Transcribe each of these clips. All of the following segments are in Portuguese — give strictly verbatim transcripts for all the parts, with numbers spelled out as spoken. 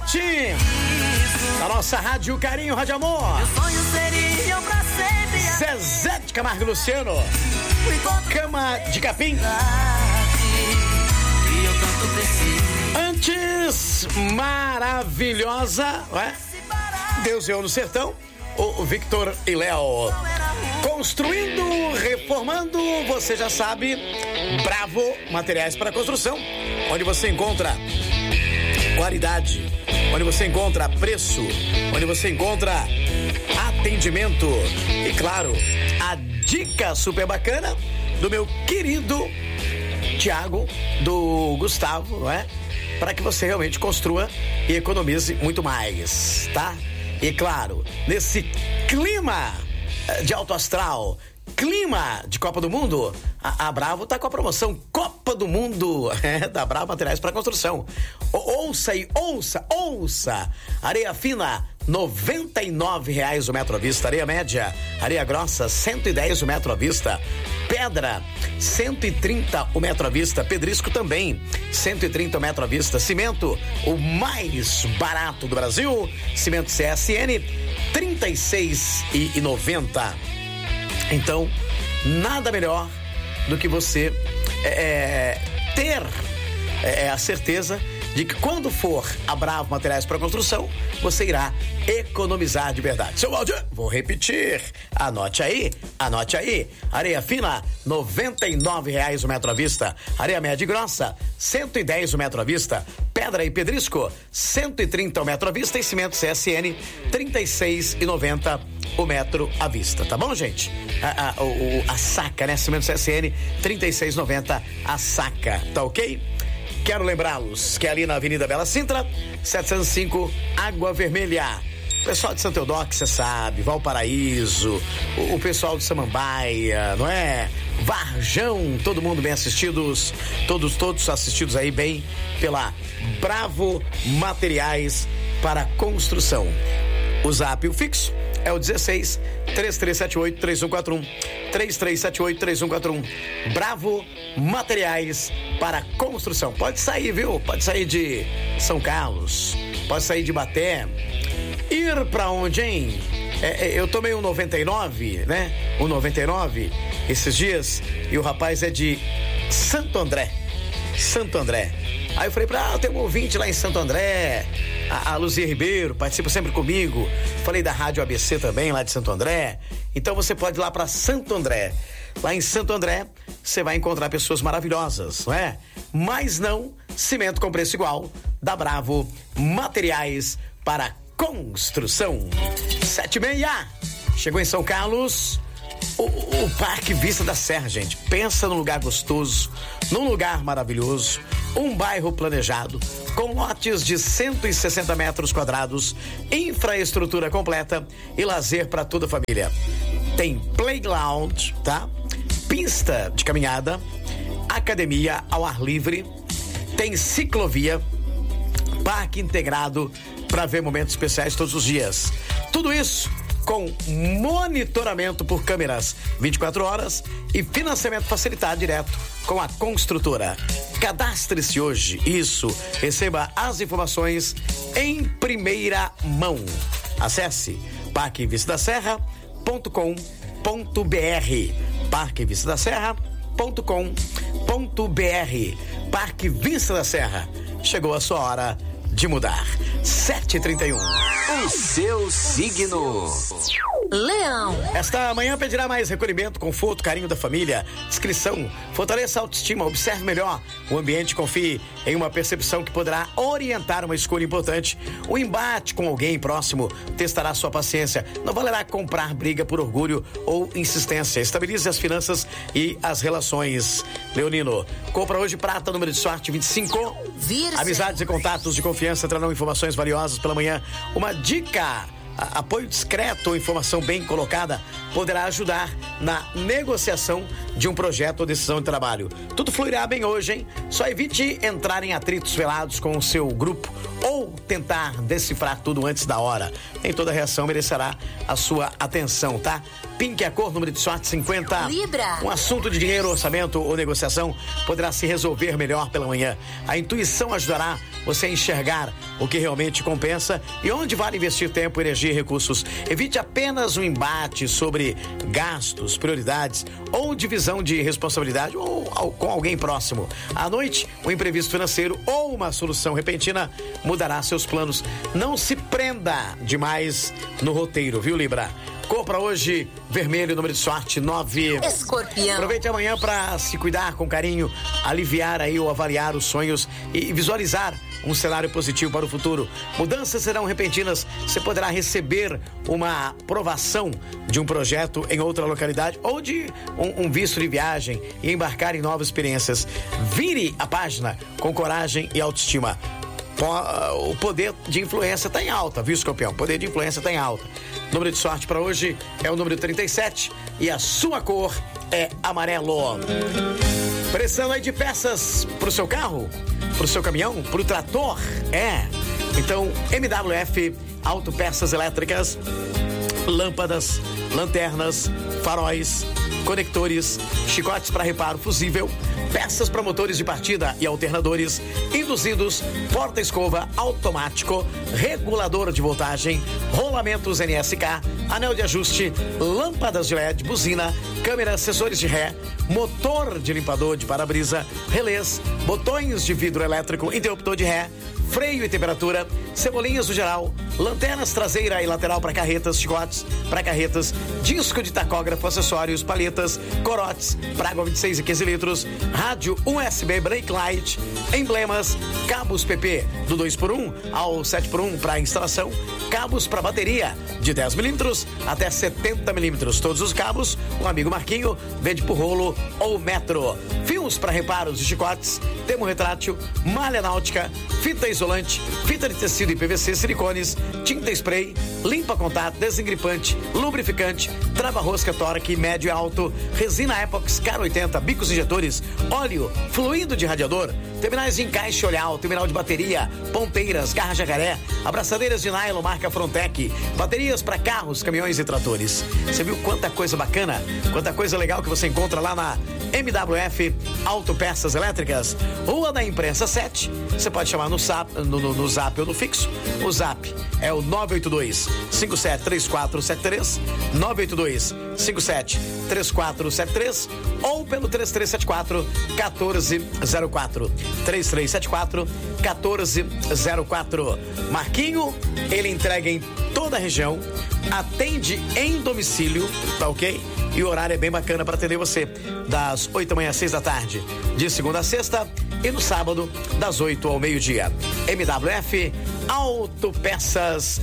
Norte, a nossa Rádio Carinho, Rádio Amor. Meu sonho seria pra sempre. Zezé de Camargo e Luciano, Cama de Capim. E eu tanto preciso. Antes, maravilhosa, ué? Deus e eu no sertão, o Victor e Léo. Construindo, reformando, você já sabe, Bravo Materiais para Construção, onde você encontra qualidade, onde você encontra preço, onde você encontra atendimento e, claro, a dica super bacana do meu querido Tiago, do Gustavo, não é? Para que você realmente construa e economize muito mais, tá? E claro, nesse clima de alto astral, clima de Copa do Mundo, a, a Bravo tá com a promoção Copa do Mundo, é, da Bravo Materiais para Construção. O, ouça e ouça, ouça! Areia fina, noventa e nove reais o metro à vista. Areia média, areia grossa, cento e dez o metro à vista. Pedra, cento e trinta o metro à vista. Pedrisco também, cento e trinta o metro à vista. Cimento, o mais barato do Brasil, cimento C S N, trinta e seis reais e noventa centavos. Então, nada melhor do que você é, ter é, a certeza de que quando for a Bravo Materiais para Construção, você irá economizar de verdade. Seu Valdir, vou repetir. Anote aí, anote aí. Areia fina, noventa e nove reais o metro à vista. Areia média e grossa, cento e dez o metro à vista. Pedra e pedrisco, cento e trinta o metro à vista. E cimento C S N, trinta e seis reais e noventa centavos o metro à vista. Tá bom, gente? A, a, o, a saca, né? Cimento C S N, trinta e seis reais e noventa centavos a saca. Tá ok? Quero lembrá-los que é ali na Avenida Bela Sintra, setecentos e cinco, Água Vermelha. O pessoal de Santo Eudóquio, você sabe, Valparaíso, o, o pessoal de Samambaia, não é? Varjão, todo mundo bem assistidos, todos, todos assistidos aí bem pela Bravo Materiais para Construção. O zap, o fixo, é o dezesseis, três três sete oito, três um quatro um, três três sete oito, três um quatro um. Bravo Materiais para Construção. Pode sair, viu? Pode sair de São Carlos, pode sair de Baté. Ir pra onde, hein? É, é, eu tomei um noventa e nove, né? Um noventa e nove esses dias, e o rapaz é de Santo André. Santo André. Aí eu falei pra, ah, eu tenho um ouvinte lá em Santo André, a, a Luzia Ribeiro, participa sempre comigo. Falei da Rádio A B C também, lá de Santo André. Então você pode ir lá pra Santo André. Lá em Santo André, você vai encontrar pessoas maravilhosas, não é? Mas não cimento com preço igual da Bravo Materiais para Construção. Sete e meia. Chegou em São Carlos. O, o Parque Vista da Serra, gente. Pensa num lugar gostoso, num lugar maravilhoso, um bairro planejado, com lotes de cento e sessenta metros quadrados, infraestrutura completa e lazer para toda a família. Tem playground, tá? Pista de caminhada, academia ao ar livre, tem ciclovia, parque integrado para ver momentos especiais todos os dias. Tudo isso com monitoramento por câmeras vinte e quatro horas e financiamento facilitado direto com a construtora. Cadastre-se hoje, isso, receba as informações em primeira mão. Acesse parque vista da serra ponto com ponto br, parque vista da serra ponto com ponto br. Parque Vista da Serra, chegou a sua hora de mudar. sete e trinta e um. O seu signo. Leão. Esta manhã pedirá mais recolhimento, conforto, carinho da família, discrição, fortaleça a autoestima, observe melhor o ambiente, confie em uma percepção que poderá orientar uma escolha importante. O embate com alguém próximo testará sua paciência. Não valerá comprar briga por orgulho ou insistência. Estabilize as finanças e as relações. Leonino, compra hoje prata, número de sorte vinte e cinco. Virgem. Amizades e contatos de confiança trarão informações valiosas pela manhã. Uma dica: apoio discreto ou informação bem colocada poderá ajudar na negociação de um projeto ou decisão de trabalho. Tudo fluirá bem hoje, hein? Só evite entrar em atritos velados com o seu grupo ou tentar decifrar tudo antes da hora. Nem toda reação merecerá a sua atenção, tá? Pink é a cor, número de sorte cinquenta. Libra. Um assunto de dinheiro, orçamento ou negociação poderá se resolver melhor pela manhã. A intuição ajudará você a enxergar o que realmente compensa e onde vale investir tempo, energia e recursos. Evite apenas um embate sobre gastos, prioridades ou divisão de responsabilidade ou com alguém próximo. À noite, um imprevisto financeiro ou uma solução repentina mudará seus planos. Não se prenda demais no roteiro, viu, Libra? Cor pra hoje, vermelho, número de sorte nove. Escorpião. Aproveite amanhã para se cuidar com carinho, aliviar aí ou avaliar os sonhos e visualizar um cenário positivo para o futuro. Mudanças serão repentinas. Você poderá receber uma aprovação de um projeto em outra localidade ou de um, um visto de viagem e embarcar em novas experiências. Vire a página com coragem e autoestima. O poder de influência está em alta, viu, Escorpião? O poder de influência está em alta. Número de sorte para hoje é o número trinta e sete e a sua cor é amarelo. Precisando aí de peças pro seu carro, pro seu caminhão, pro trator? É. Então, M W F Autopeças Elétricas, lâmpadas, lanternas, faróis, conectores, chicotes para reparo fusível, peças para motores de partida e alternadores, induzidos, porta-escova automático, regulador de voltagem, rolamentos N S K, anel de ajuste, lâmpadas de L E D, buzina, câmeras, sensores de ré, motor de limpador de para-brisa, relés, botões de vidro elétrico, interruptor de ré, freio e temperatura, cebolinhas no geral, lanternas traseira e lateral para carretas, chicotes para carretas, disco de tacógrafo, acessórios, paletas, corotes para água vinte e seis e quinze litros, rádio U S B brake light, emblemas, cabos P P do dois por um ao sete por um para instalação, cabos para bateria de dez milímetros até setenta milímetros. Todos os cabos, o amigo Marquinho vende por rolo ou metro. Fios para reparos de chicotes, termo retrátil, malha náutica, fita isolante, fita de tecido e P V C, silicones, tinta spray, limpa contato, desengripante, lubrificante, trava-rosca tórax, médio e alto, resina Epox, Car oitenta, bicos injetores, óleo, fluido de radiador, terminais de encaixe olhar, terminal de bateria, ponteiras, garra jacaré, abraçadeiras de nylon marca Frontec, baterias para carros, caminhões e tratores. Você viu quanta coisa bacana, quanta coisa legal que você encontra lá na M W F Autopeças Elétricas, Rua da Imprensa sete. Você pode chamar no zap, no, no, no zap ou no fixo. O zap é o nove oito dois, cinco sete três quatro sete três, nove oito dois, cinco sete três quatro sete três ou pelo três três sete quatro, um quatro zero quatro, três três sete quatro, um quatro zero quatro. Marquinho, ele entrega em toda a região, atende em domicílio, tá ok? E o horário é bem bacana para atender você, das oito da manhã às seis da tarde, de segunda a sexta, e no sábado, das oito ao meio-dia. M W F Autopeças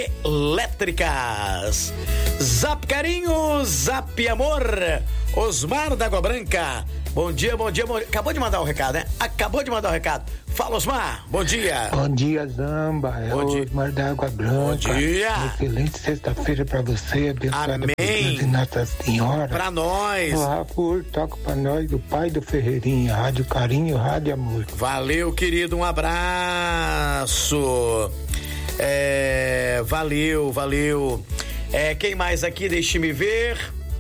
Elétricas. Zap Carinho, Zap Amor, Osmar da Água Branca. Bom dia, bom dia, bom dia. Acabou de mandar o um recado, né? Acabou de mandar o um recado. Fala, Osmar, bom dia. Bom dia, Zamba. É bom o dia. Osmar da Água Branca. Bom dia. Uma excelente sexta-feira pra você, abençoada Amém. por Deus e Nossa Senhora. Pra nós. O Rafa toca pra nós do pai do Ferreirinha, Rádio Carinho, Rádio Amor. Valeu, querido, um abraço. É, valeu, valeu. É, quem mais aqui? Deixe-me ver.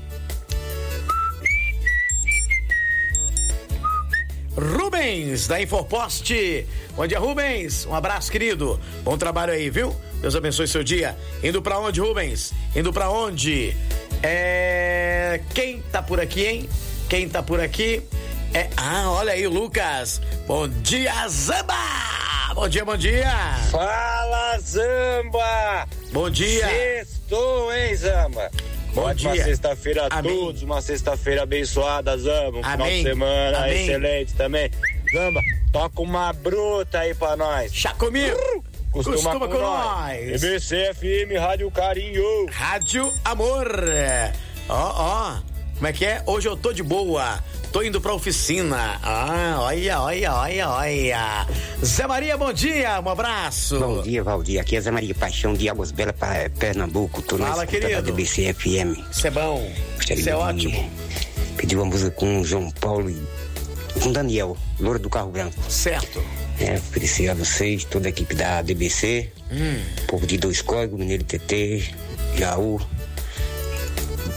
Rubens, da Infopost. Bom dia, Rubens. Um abraço, querido. Bom trabalho aí, viu? Deus abençoe seu dia. Indo pra onde, Rubens? Indo pra onde? É... Quem tá por aqui, hein? Quem tá por aqui? É... Ah, olha aí, o Lucas. Bom dia, Zamba! Bom dia, bom dia. Fala, Zamba! Bom dia. Sextou, hein, Zamba? Bom Ótima dia. sexta-feira a Amém. todos, uma sexta-feira abençoada, Zamba. Um final Amém. de semana Amém. excelente também. Zamba, toca uma bruta aí pra nós. Chá comigo. Costuma, Costuma com, com nós. nós. E B C F M, Rádio Carinho. Rádio Amor. Ó, ó. Como é que é? Hoje eu tô de boa. Tô indo pra oficina. Ah, olha, olha, olha, olha. Zé Maria, bom dia. Um abraço. Bom dia, Valdir. Aqui é Zé Maria Paixão de Águas Belas, para Pernambuco. Tô na Fala, escuta da querido. D B C F M. Isso é bom. Gostaria Isso é de ótimo. pedir uma música com o João Paulo e com Daniel, Louro do Carro Branco. Certo. É, oferecer a vocês, toda a equipe da D B C, Hum. povo de Dois Códigos, Mineiro T T, Jaú,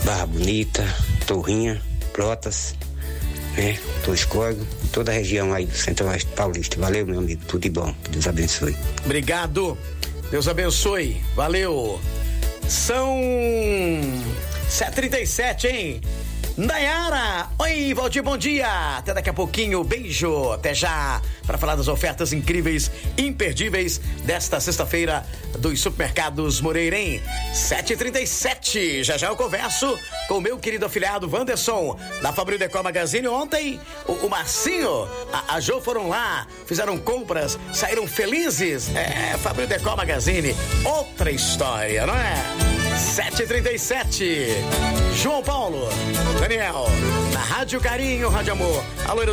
Barra Bonita, Torrinha, Brotas, né? Torres Córrego, toda a região aí do Centro-Oeste Paulista. Valeu, meu amigo, tudo de bom. Deus abençoe. Obrigado. Deus abençoe. Valeu. São sete e trinta e sete, hein? Nayara, oi, Valdir, bom dia. Até daqui a pouquinho, beijo. Até já, para falar das ofertas incríveis, imperdíveis desta sexta-feira dos supermercados Moreira, hein? sete e trinta e sete. Já já eu converso com o meu querido afilhado Wanderson, da Fabril Decor Magazine. Ontem, o, o Marcinho, a, a Jo foram lá, fizeram compras, saíram felizes. É, Fabril Decor Magazine, outra história, não é? sete e trinta e sete. João Paulo, Daniel, na Rádio Carinho, Rádio Amor. Alô,